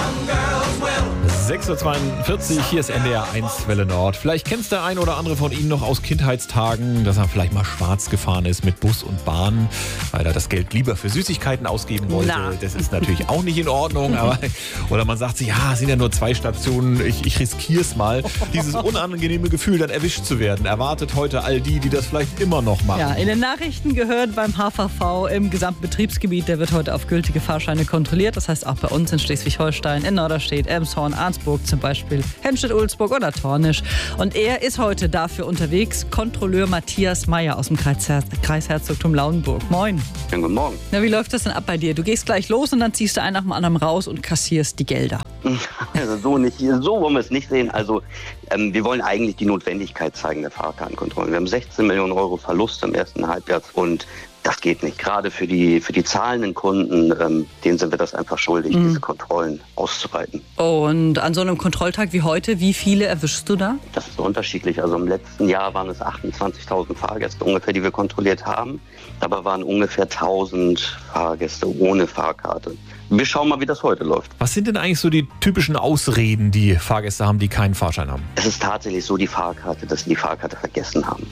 6:42 Uhr, hier ist NDR 1 Welle Nord. Vielleicht kennst der ein oder andere von Ihnen noch aus Kindheitstagen, dass er vielleicht mal schwarz gefahren ist mit Bus und Bahn, weil er das Geld lieber für Süßigkeiten ausgeben wollte. Das ist natürlich auch nicht in Ordnung. Aber, oder man sagt sich, ja, es sind ja nur 2 Stationen, ich riskiere es mal. Dieses unangenehme Gefühl, dann erwischt zu werden, erwartet heute all die das vielleicht immer noch machen. Ja, in den Nachrichten gehört beim HVV im gesamten Betriebsgebiet, der wird heute auf gültige Fahrscheine kontrolliert. Das heißt auch bei uns in Schleswig-Holstein, in Norderstedt, Elmshorn, Arnsburg zum Beispiel, Hemstedt-Ulzburg oder Tornisch. Und er ist heute dafür unterwegs, Kontrolleur Matthias Meyer aus dem Kreisherzogtum Lauenburg. Moin. Ja, guten Morgen. Na, wie läuft das denn ab bei dir? Du gehst gleich los und dann ziehst du einen nach dem anderen raus und kassierst die Gelder. Also so wollen wir es nicht sehen. Also wir wollen eigentlich die Notwendigkeit zeigen der Fahrkartenkontrollen. Wir haben 16 Millionen Euro Verlust im ersten Halbjahr und das geht nicht. Gerade für die zahlenden Kunden, denen sind wir das einfach schuldig, diese Kontrollen auszuweiten. Und an so einem Kontrolltag wie heute, wie viele erwischst du da? Das ist so unterschiedlich. Also im letzten Jahr waren es 28.000 Fahrgäste ungefähr, die wir kontrolliert haben. Dabei waren ungefähr 1.000 Fahrgäste ohne Fahrkarte. Wir schauen mal, wie das heute läuft. Was sind denn eigentlich so die typischen Ausreden, die Fahrgäste haben, die keinen Fahrschein haben? Es ist tatsächlich so, dass sie die Fahrkarte vergessen haben.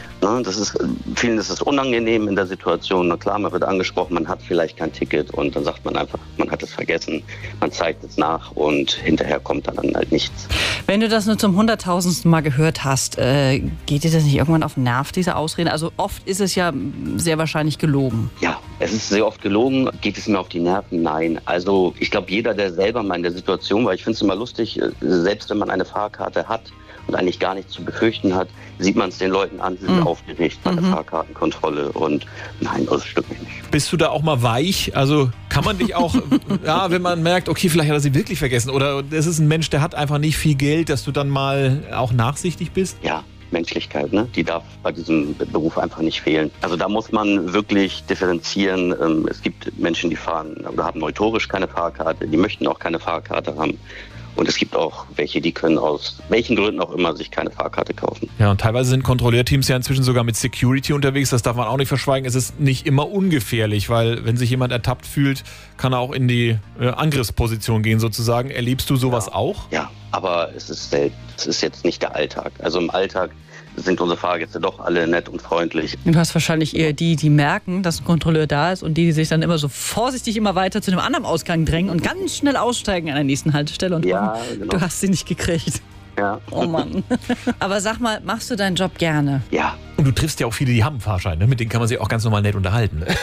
Vielen ist es unangenehm in der Situation. Na klar, man wird angesprochen, man hat vielleicht kein Ticket und dann sagt man einfach, man hat es vergessen. Man zeigt es nach und hinterher kommt dann halt nichts. Wenn du das nur zum 100.000. Mal gehört hast, geht dir das nicht irgendwann auf den Nerv, diese Ausreden? Also oft ist es ja sehr wahrscheinlich gelogen. Ja, es ist sehr oft gelogen. Geht es mir auf die Nerven? Nein. Also ich glaube, jeder, der selber mal in der Situation war, ich finde es immer lustig, selbst wenn man eine Fahrkarte hat und eigentlich gar nichts zu befürchten hat, sieht man es den Leuten an, sie sind aufgeregt bei der Fahrkartenkontrolle und nein, das stimmt mich nicht. Bist du da auch mal weich? Also kann man dich auch, ja, wenn man merkt, okay, vielleicht hat er sie wirklich vergessen oder es ist ein Mensch, der hat einfach nicht viel Geld, dass du dann mal auch nachsichtig bist? Ja. Menschlichkeit, ne? Die darf bei diesem Beruf einfach nicht fehlen. Also da muss man wirklich differenzieren. Es gibt Menschen, die fahren oder haben notorisch keine Fahrkarte, die möchten auch keine Fahrkarte haben. Und es gibt auch welche, die können aus welchen Gründen auch immer sich keine Fahrkarte kaufen. Ja, und teilweise sind Kontrollierteams ja inzwischen sogar mit Security unterwegs. Das darf man auch nicht verschweigen. Es ist nicht immer ungefährlich, weil wenn sich jemand ertappt fühlt, kann er auch in die Angriffsposition gehen sozusagen. Erlebst du sowas auch? Ja, aber es ist selten. Es ist jetzt nicht der Alltag. Also im Alltag sind unsere Fahrgäste doch alle nett und freundlich. Du hast wahrscheinlich eher die merken, dass ein Kontrolleur da ist und die sich dann immer so vorsichtig immer weiter zu einem anderen Ausgang drängen und ganz schnell aussteigen an der nächsten Haltestelle und hoffen, genau. Du hast sie nicht gekriegt. Ja. Oh Mann. Aber sag mal, machst du deinen Job gerne? Ja. Und du triffst ja auch viele, die haben einen Fahrschein, ne? Mit denen kann man sich auch ganz normal nett unterhalten. Ne?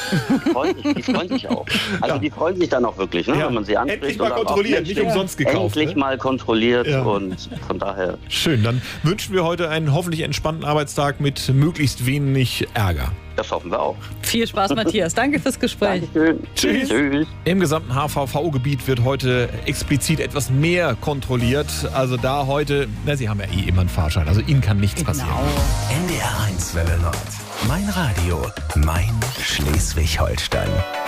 Die freuen sich auch. Also die freuen sich dann auch wirklich, ne? Wenn man sie anspricht. Endlich mal kontrolliert, nicht umsonst gekauft. Endlich mal kontrolliert und von daher. Schön, dann wünschen wir heute einen hoffentlich entspannten Arbeitstag mit möglichst wenig Ärger. Das hoffen wir auch. Viel Spaß, Matthias. Danke fürs Gespräch. Dankeschön. Tschüss. Im gesamten HVV-Gebiet wird heute explizit etwas mehr kontrolliert. Also da heute, Sie haben ja eh immer einen Fahrschein, also Ihnen kann nichts passieren. NDR 1 Welle Nord. Mein Radio, mein Schleswig-Holstein.